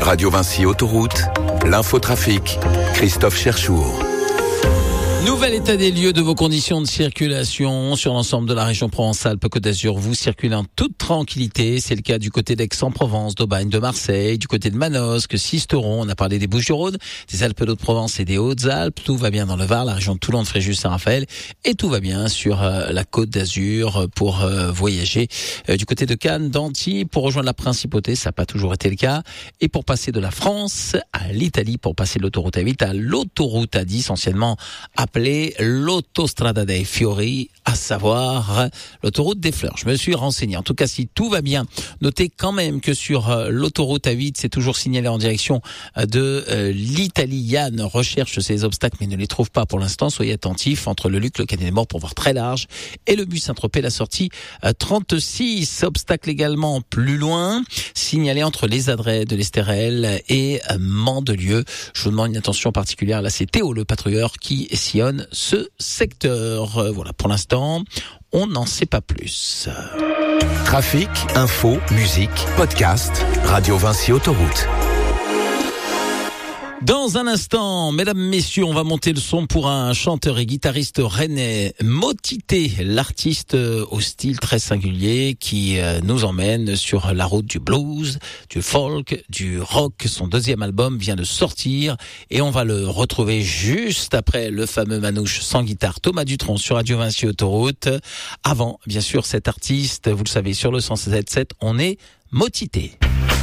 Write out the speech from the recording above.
Radio Vinci Autoroute, l'infotrafic, Christophe Cherchour. Nouvel état des lieux de vos conditions de circulation sur l'ensemble de la région Provence-Alpes-Côte d'Azur. Vous circulez en toute tranquillité. C'est le cas du côté d'Aix-en-Provence, d'Aubagne, de Marseille, du côté de Manosque, Sisteron. On a parlé des Bouches-du-Rhône, des Alpes-de-Haute-Provence et des Hautes-Alpes. Tout va bien dans le Var, la région de Toulon, de Fréjus, Saint-Raphaël. Et tout va bien sur la Côte d'Azur pour voyager du côté de Cannes, d'Antibes, pour rejoindre la Principauté. Ça n'a pas toujours été le cas. Et pour passer de la France à l'Italie, pour passer de l'autoroute A8 à l'autoroute A10, anciennement appelée l'Autostrada dei Fiori, à savoir l'autoroute des fleurs. Je me suis renseigné. En tout cas, si tout va bien, notez quand même que sur l'autoroute A8, c'est toujours signalé en direction de l'Italie. Yann recherche ces obstacles, mais ne les trouve pas pour l'instant. Soyez attentifs entre le Luc, le Canet des Morts pour voir très large, et le bus Saint-Tropez, la sortie 36. Obstacle également plus loin, signalé entre les Adrets de l'Estérel et Mandelieu. Je vous demande une attention particulière. Là, c'est Théo, le patrouilleur, qui sillonne ce secteur. Voilà, pour l'instant, on n'en sait pas plus. Trafic, info, musique, podcast, Radio Vinci Autoroute. Dans un instant, mesdames, messieurs, on va monter le son pour un chanteur et guitariste rennais, Motité, l'artiste au style très singulier qui nous emmène sur la route du blues, du folk, du rock. Son deuxième album vient de sortir et on va le retrouver juste après le fameux manouche sans guitare Thomas Dutronc sur Radio Vinci Autoroute. Avant, bien sûr, cet artiste, vous le savez, sur le 107.7, on est Motité.